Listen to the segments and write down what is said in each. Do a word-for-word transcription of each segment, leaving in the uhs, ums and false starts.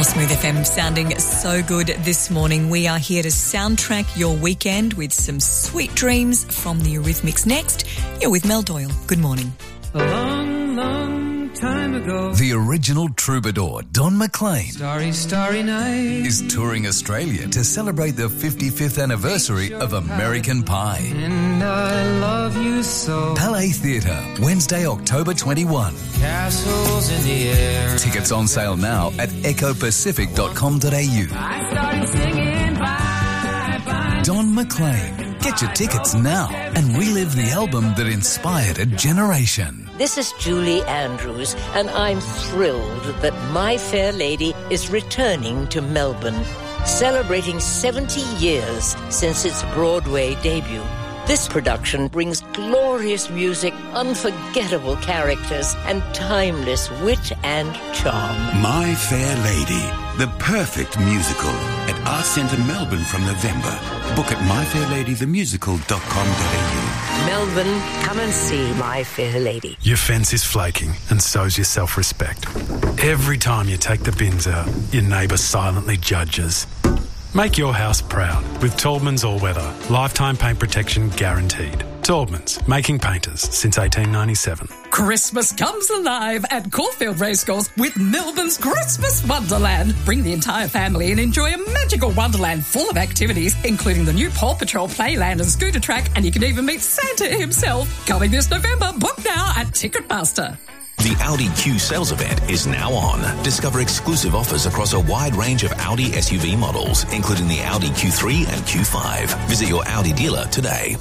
Oh, Smooth F M sounding so good this morning. We are here to soundtrack your weekend with some sweet dreams from the Eurythmics. Next, you're with Mel Doyle. Good morning. A long, long time ago, the original troubadour, Don McLean, starry, starry night, is touring Australia to celebrate the fifty-fifth anniversary of American Pie. And I love you so. Palais Theatre, Wednesday, October twenty-first. Castles in the air. Tickets on sale now at echo pacific dot com dot a u. I started singing bye, bye. Don McLean. Get your tickets now and relive the album that inspired a generation. This is Julie Andrews, and I'm thrilled that My Fair Lady is returning to Melbourne, celebrating seventy years since its Broadway debut. This production brings glorious music, unforgettable characters, and timeless wit and charm. My Fair Lady, the perfect musical at Arts Centre Melbourne from November. Book at my fair lady the musical dot com dot a u. Melbourne, come and see My Fair Lady. Your fence is flaking, and so's your self-respect. Every time you take the bins out, your neighbour silently judges. Make your house proud with Taubman's All-Weather. Lifetime paint protection guaranteed. Taubman's, making painters since eighteen ninety-seven. Christmas comes alive at Caulfield Racecourse with Melbourne's Christmas Wonderland. Bring the entire family and enjoy a magical wonderland full of activities, including the new Paw Patrol Playland and scooter track, and you can even meet Santa himself. Coming this November, book now at Ticketmaster. The Audi Q sales event is now on. Discover exclusive offers across a wide range of Audi S U V models, including the Audi Q three and Q five. Visit your Audi dealer today.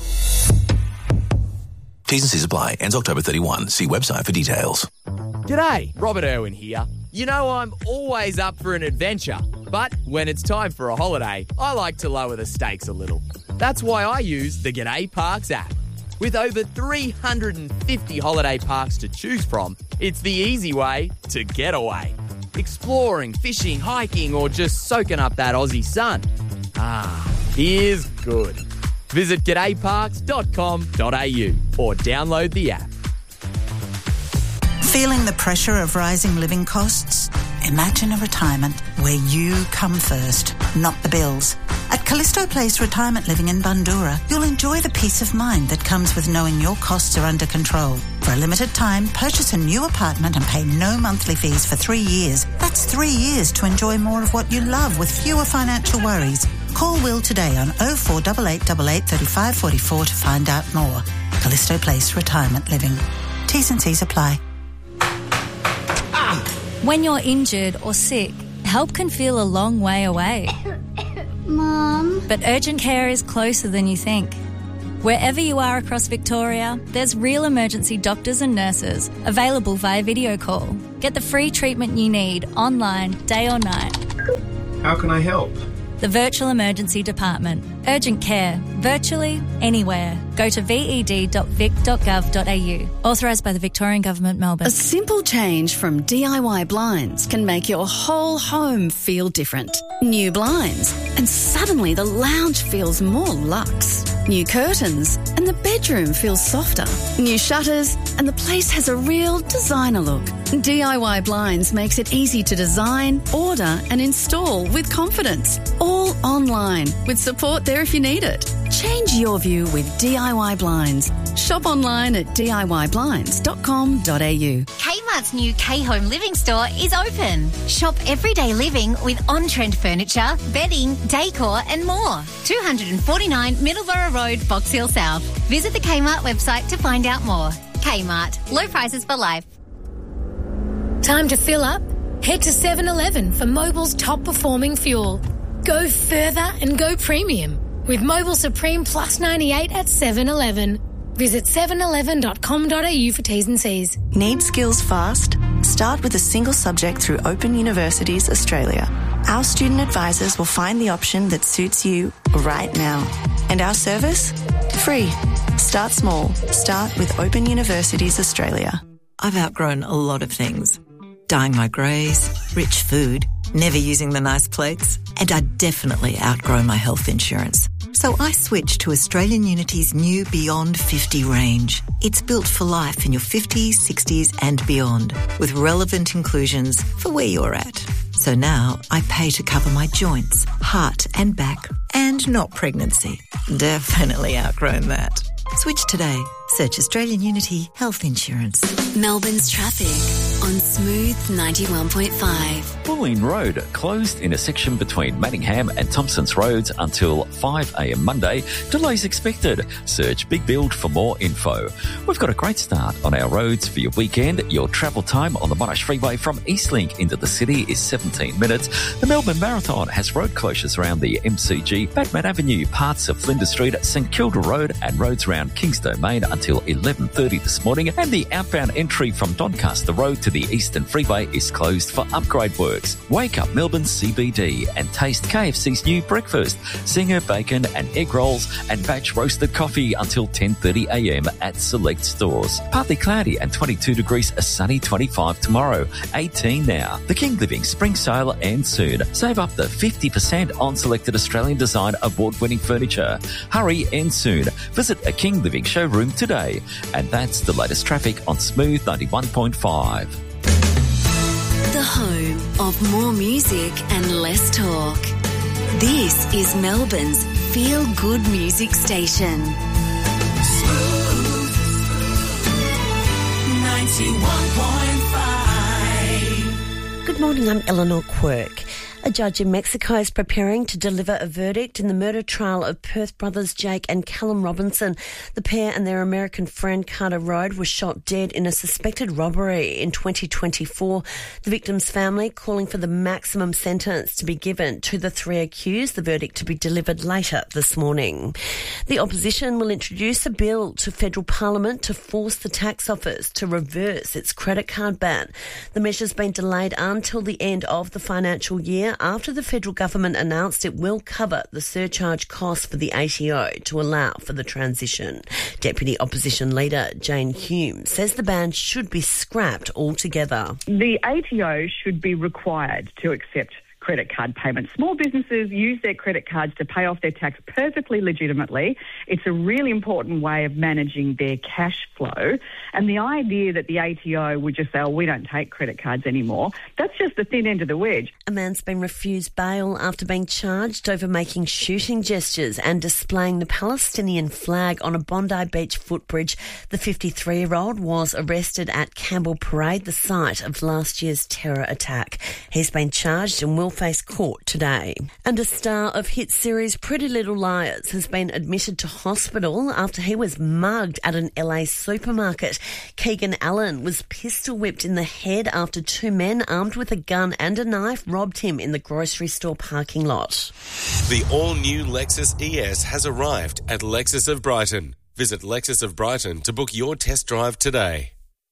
T's and C's apply. Ends October thirty-first. See website for details. G'day, Robert Irwin here. You know I'm always up for an adventure, but when it's time for a holiday, I like to lower the stakes a little. That's why I use the G'day Parks app. With over three hundred fifty holiday parks to choose from, it's the easy way to get away. Exploring, fishing, hiking, or just soaking up that Aussie sun. Ah, here's good. Visit g'day parks dot com dot a u or download the app. Feeling the pressure of rising living costs? Imagine a retirement where you come first, not the bills. At Callisto Place Retirement Living in Bundoora, you'll enjoy the peace of mind that comes with knowing your costs are under control. For a limited time, purchase a new apartment and pay no monthly fees for three years. That's three years to enjoy more of what you love with fewer financial worries. Call Will today on oh four eight eight eight eight, three five four four to find out more. Callisto Place Retirement Living. T's and C's apply. When you're injured or sick, help can feel a long way away. Mom. But urgent care is closer than you think. Wherever you are across Victoria, there's real emergency doctors and nurses available via video call. Get the free treatment you need online, day or night. How can I help? The Virtual Emergency Department. Urgent care. Virtually anywhere. Go to v e d dot vic dot gov dot a u. Authorised by the Victorian Government, Melbourne. A simple change from D I Y blinds can make your whole home feel different. New blinds, and suddenly the lounge feels more luxe. New curtains, and the bedroom feels softer. New shutters, and the place has a real designer look. D I Y Blinds makes it easy to design, order and install with confidence. All online, with support there if you need it. Change your view with D I Y Blinds. Shop online at d i y blinds dot com dot a u. Kmart's new K-Home Living Store is open. Shop everyday living with on-trend furniture, bedding, decor and more. two forty-nine Middleborough Road, Box Hill South. Visit the Kmart website to find out more. Kmart. Low prices for life. Time to fill up? Head to seven eleven for Mobil's top-performing fuel. Go further and go premium with Mobil Supreme Plus ninety-eight at seven eleven. Visit seven eleven dot com dot a u for T's and C's. Need skills fast? Start with a single subject through Open Universities Australia. Our student advisors will find the option that suits you right now. And our service? Free. Start small. Start with Open Universities Australia. I've outgrown a lot of things. Dyeing my greys, rich food, never using the nice plates, and I definitely outgrow my health insurance. So I switched to Australian Unity's new Beyond fifty range. It's built for life in your fifties, sixties and beyond, with relevant inclusions for where you're at. So now I pay to cover my joints, heart and back, and not pregnancy. Definitely outgrown that. Switch today. Search Australian Unity Health Insurance. Melbourne's traffic on Smooth ninety-one point five. Bulleen Road closed in a section between Manningham and Thompsons Roads until five a.m. Monday. Delays expected. Search Big Build for more info. We've got a great start on our roads for your weekend. Your travel time on the Monash Freeway from Eastlink into the city is seventeen minutes. The Melbourne Marathon has road closures around the M C G, Batman Avenue, parts of Flinders Street, St Kilda Road and roads around Kings Domain until eleven thirty this morning, and the outbound entry from Doncaster Road to the Eastern Freeway is closed for upgrade works. Wake up Melbourne C B D and taste K F C's new breakfast, Singer bacon and egg rolls and batch roasted coffee until ten thirty a.m. at select stores. Partly cloudy and twenty-two degrees, a sunny twenty-five tomorrow, eighteen now. The King Living Spring Sale ends soon. Save up to fifty percent on selected Australian design award-winning furniture. Hurry, ends soon. Visit a King Living showroom today. And that's the latest traffic on Smooth ninety-one point five. The home of more music and less talk. This is Melbourne's feel-good music station. Smooth ninety-one point five. Good morning, I'm Eleanor Quirk. A judge in Mexico is preparing to deliver a verdict in the murder trial of Perth brothers Jake and Callum Robinson. The pair and their American friend Carter Road were shot dead in a suspected robbery in twenty twenty-four. The victim's family calling for the maximum sentence to be given to the three accused, the verdict to be delivered later this morning. The opposition will introduce a bill to federal parliament to force the tax office to reverse its credit card ban. The measure's been delayed until the end of the financial year, after the federal government announced it will cover the surcharge costs for the A T O to allow for the transition. Deputy Opposition Leader Jane Hume says the ban should be scrapped altogether. The A T O should be required to accept credit card payments. Small businesses use their credit cards to pay off their tax perfectly legitimately. It's a really important way of managing their cash flow. And the idea that the A T O would just say, oh, we don't take credit cards anymore, that's just the thin end of the wedge. A man's been refused bail after being charged over making shooting gestures and displaying the Palestinian flag on a Bondi Beach footbridge. The fifty-three-year-old was arrested at Campbell Parade, the site of last year's terror attack. He's been charged and will face court today. And a star of hit series Pretty Little Liars has been admitted to hospital after he was mugged at an L A supermarket. Keegan Allen was pistol whipped in the head after two men armed with a gun and a knife robbed him in the grocery store parking lot. The all-new Lexus E S has arrived at Lexus of Brighton. Visit Lexus of Brighton to book your test drive today.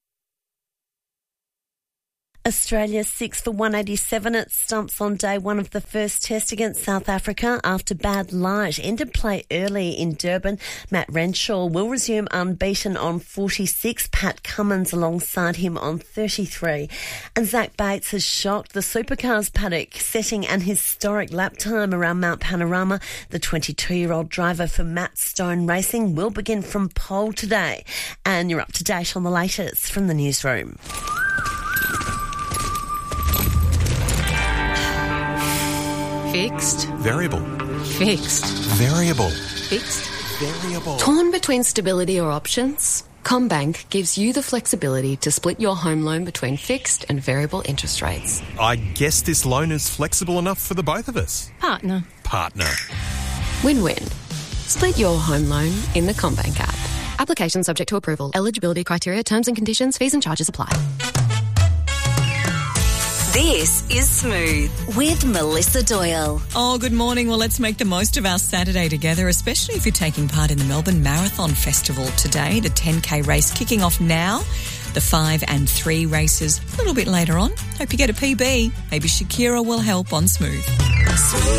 Australia six for one eighty-seven at stumps on day one of the first test against South Africa after bad light ended play early in Durban. Matt Renshaw will resume unbeaten on forty-six. Pat Cummins alongside him on thirty-three. And Zach Bates has shocked the supercars paddock, setting an historic lap time around Mount Panorama. The twenty-two-year-old driver for Matt Stone Racing will begin from pole today. And you're up to date on the latest from the newsroom. Fixed. Variable. Fixed. Variable. Fixed. Variable. Torn between stability or options? CommBank gives you the flexibility to split your home loan between fixed and variable interest rates. I guess this loan is flexible enough for the both of us. Partner. Partner. Win-win. Split your home loan in the CommBank app. Application subject to approval. Eligibility criteria, terms and conditions, fees and charges apply. This is Smooth with Melissa Doyle. Oh, good morning. Well, let's make the most of our Saturday together, especially if you're taking part in the Melbourne Marathon Festival today. The ten K race kicking off now. The five and three races a little bit later on. Hope you get a P B. Maybe Shakira will help on Smooth. Smooth.